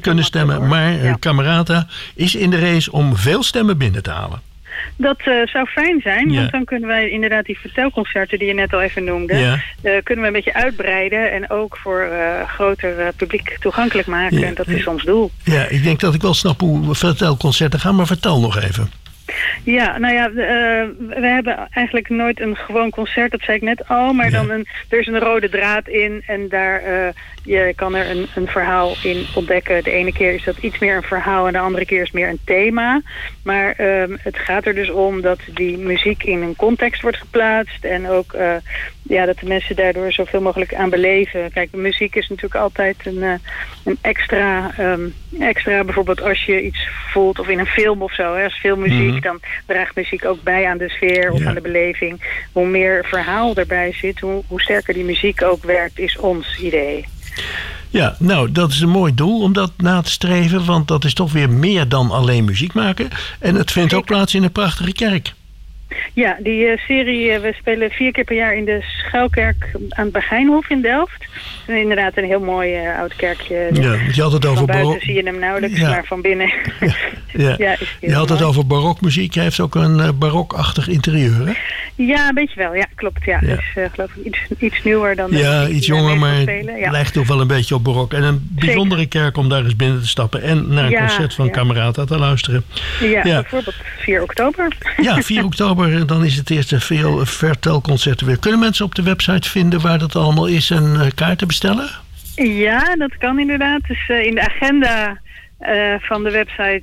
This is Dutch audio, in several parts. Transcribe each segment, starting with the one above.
kunnen stemmen. Maar Camerata is in de race om veel stemmen binnen te halen. Dat zou fijn zijn, want dan kunnen wij inderdaad die vertelconcerten die je net al even noemde, kunnen we een beetje uitbreiden en ook voor groter publiek toegankelijk maken. Ja. En dat is ons doel. Ja, ik denk dat ik wel snap hoe vertelconcerten gaan, maar vertel nog even. Ja, nou ja, we hebben eigenlijk nooit een gewoon concert, dat zei ik net al, maar dan er is een rode draad in en daar je kan er een verhaal in ontdekken. De ene keer is dat iets meer een verhaal en de andere keer is meer een thema. Maar het gaat er dus om dat die muziek in een context wordt geplaatst en ook dat de mensen daardoor zoveel mogelijk aan beleven. Kijk, de muziek is natuurlijk altijd een extra, bijvoorbeeld als je iets voelt of in een film of zo. Hè, als veel muziek, dan draagt muziek ook bij aan de sfeer of aan de beleving. Hoe meer verhaal erbij zit, hoe sterker die muziek ook werkt, is ons idee. Ja, nou, dat is een mooi doel om dat na te streven, want dat is toch weer meer dan alleen muziek maken. En het vindt ook plaats in een prachtige kerk. Ja, die serie, we spelen 4 keer per jaar in de Schuilkerk aan het Begijnhof in Delft. Inderdaad een heel mooi oud kerkje. Ja, je had het over barok. Buiten zie je hem nauwelijks, maar van binnen. Je had het over barokmuziek. Hij heeft ook een barokachtig interieur, hè? Ja, een beetje wel. Ja, klopt. Ja. Het is geloof ik iets nieuwer dan iets jonger, maar het lijkt toch wel een beetje op barok. En een bijzondere kerk om daar eens binnen te stappen en naar een concert van Camerata te luisteren. Ja, bijvoorbeeld 4 oktober. Ja, 4 oktober. Dan is het eerste veel vertelconcerten weer. Kunnen mensen op de website vinden waar dat allemaal is en kaarten bestellen? Ja, dat kan inderdaad. Dus in de agenda van de website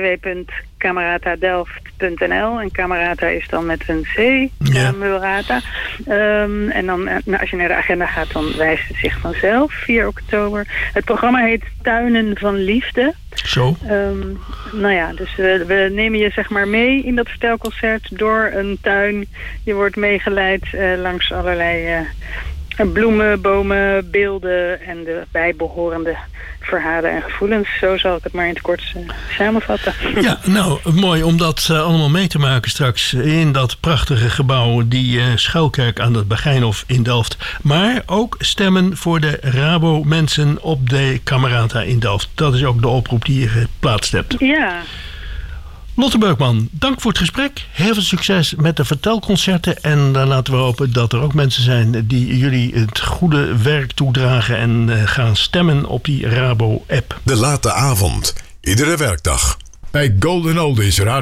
www.cameratadelft.nl en Camerata is dan met een C, Mulrata. En dan als je naar de agenda gaat, dan wijst het zich vanzelf, 4 oktober. Het programma heet Tuinen van Liefde. Zo. Dus we nemen je zeg maar mee in dat vertelconcert door een tuin. Je wordt meegeleid langs allerlei bloemen, bomen, beelden en de bijbehorende verhalen en gevoelens. Zo zal ik het maar in het kort samenvatten. Ja, nou, mooi om dat allemaal mee te maken straks in dat prachtige gebouw, die Schuilkerk aan het Begijnhof in Delft. Maar ook stemmen voor de Rabo-mensen op de Camerata in Delft. Dat is ook de oproep die je geplaatst hebt. Ja. Lotte Beukman, dank voor het gesprek. Heel veel succes met de vertelconcerten. En dan laten we hopen dat er ook mensen zijn die jullie het goede werk toedragen en gaan stemmen op die Rabo-app. De late avond, iedere werkdag. Bij Golden Oldies Radio.